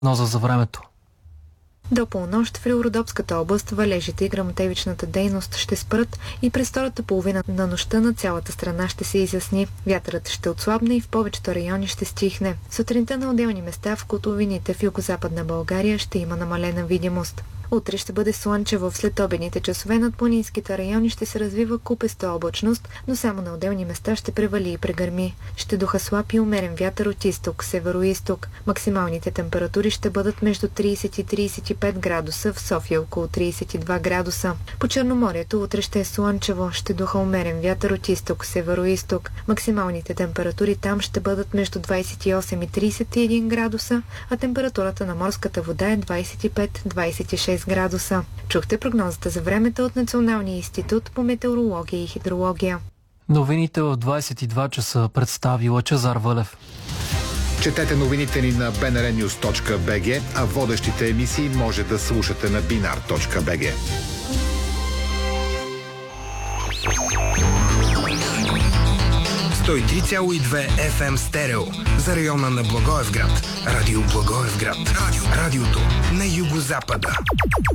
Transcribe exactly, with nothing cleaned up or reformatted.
Прогноза за времето. До полунощ в Рилородопската област валежите и гръмотевичната дейност ще спрат и през втората половина на нощта на цялата страна ще се изясни. Вятърът ще отслабне и в повечето райони ще стихне. Сутринта на отделни места в котловините в югозападна България ще има намалена видимост. Утре ще бъде слънчево. В следобедните часове над планинските райони ще се развива купеста облачност, но само на отделни места ще превали и прегърми. Ще духа слаб и умерен вятър от изток, северо-изток. Максималните температури ще бъдат между трийсет и трийсет и пет градуса, в София около трийсет и два градуса. По Черноморието утре ще е слънчево, ще духа умерен вятър от изток, северо-изток. Максималните температури там ще бъдат между двийсет и осем и трийсет и един градуса, а температурата на морската вода е двийсет и пет до двийсет и шест градуса. Чухте прогнозата за времето от Националния институт по метеорология и хидрология. Новините в двийсет и два часа представи Лъчезар Вълев. Четете новините ни на би ен ар нюз точка би джи, а водещите емисии може да слушате на бинар точка би джи. сто и три цяло и две еф ем стерео за района на Благоевград. Радио Благоевград. Радио. Радиото на югозапада.